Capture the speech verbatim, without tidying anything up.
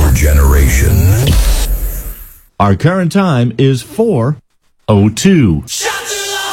your generation. Our current time is four oh two.